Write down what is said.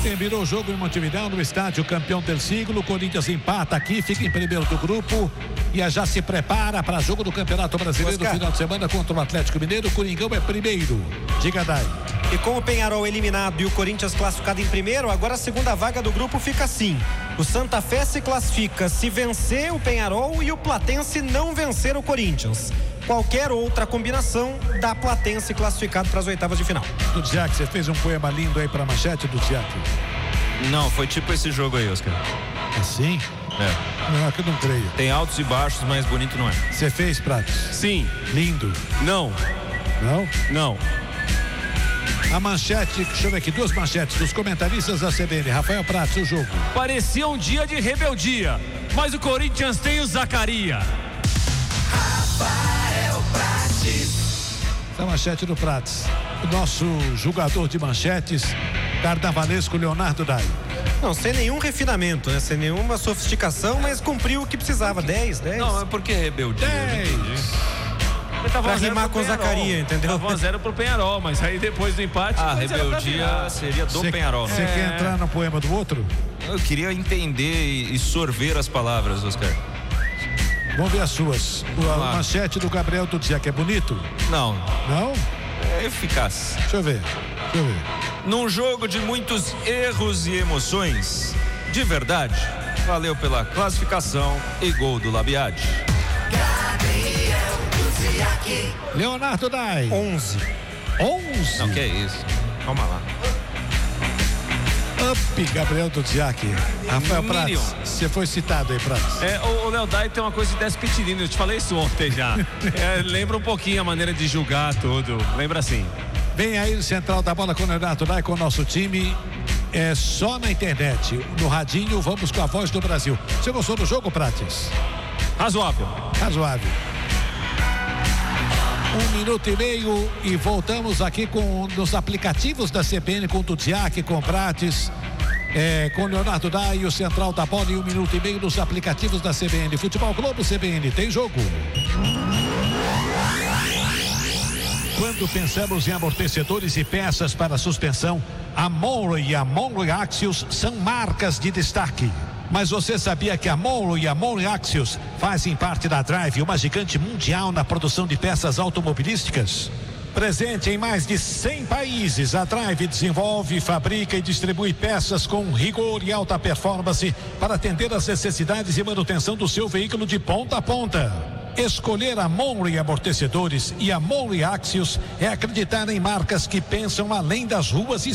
Ontem virou jogo em Montevidéu, no estádio campeão del siglo. O Corinthians empata aqui, fica em primeiro do grupo e já se prepara para jogo do Campeonato Brasileiro no final de semana contra o Atlético Mineiro. O Coringão é primeiro. Diga, Dai. E com o Peñarol eliminado e o Corinthians classificado em primeiro, agora a segunda vaga do grupo fica assim. O Santa Fé se classifica se vencer o Peñarol e o Platense não vencer o Corinthians. Qualquer outra combinação dá Platense classificado para as oitavas de final. Dudziak, você fez um poema lindo aí para a manchete, Dudziak? Não, foi tipo esse jogo aí, Oscar. Assim? É. Não, que eu não creio. Tem altos e baixos, mas bonito não é. Você fez, Pratos? Sim. Lindo. Não. Não? Não. A manchete, deixa eu ver aqui, duas manchetes dos comentaristas da CBN. Rafael Pratos, o jogo. Parecia um dia de rebeldia, mas o Corinthians tem o Zacaria. Rafael Prates. A manchete do Prates. O nosso jogador de manchetes, carnavalesco Leonardo Dai. Não, sem nenhum refinamento, né? Sem nenhuma sofisticação, mas cumpriu o que precisava. 10. Não, é porque rebeldia. 10. Pra rimar com o Zacaria, entendeu? Tava 1-0 pro Peñarol, mas aí depois do empate... A rebeldia seria do Peñarol. Você quer entrar no poema do outro? Eu queria entender e sorver as palavras, Oscar. Vamos ver as suas. A manchete do Gabriel Dudziak é bonito? Não. Não? É eficaz. Deixa eu ver. Num jogo de muitos erros e emoções, de verdade, valeu pela classificação e gol do Labiade. Leonardo Dai. 11. Não, que é isso? Calma lá. Up, Gabriel Dudziak. Rafael Prates, você foi citado aí, Prates. O Léo Dai tem uma coisa de 10 pitininos, eu te falei isso ontem já. Lembra um pouquinho a maneira de julgar tudo, lembra assim. Vem aí no Central da Bola com o Leonardo Dai, com o nosso time. É só na internet, no radinho, vamos com a voz do Brasil. Você gostou do jogo, Prates? Razoável. 1 minuto e meio e voltamos aqui nos aplicativos da CBN com o Dudziak, com o Prates, com o Leonardo Dai e o Central da Bola, e 1 minuto e meio nos aplicativos da CBN. Futebol Globo CBN, tem jogo. Quando pensamos em amortecedores e peças para suspensão, a Monroe e a Monroe Axios são marcas de destaque. Mas você sabia que a Monroe e a Monroe Axios fazem parte da Drive, uma gigante mundial na produção de peças automobilísticas? Presente em mais de 100 países, a Drive desenvolve, fabrica e distribui peças com rigor e alta performance para atender às necessidades e manutenção do seu veículo de ponta a ponta. Escolher a Monroe Amortecedores e a Monroe Axios é acreditar em marcas que pensam além das ruas e